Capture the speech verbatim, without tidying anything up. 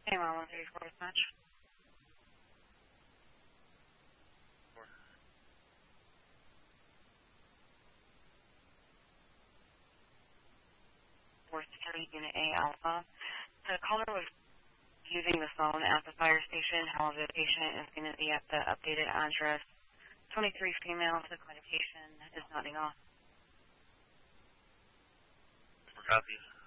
Hey, one one three four dispatch. four security unit A alpha. The caller was using the phone at the fire station. However, the patient is going to be at the updated address. twenty-three female took medication, is nodding off. Copy.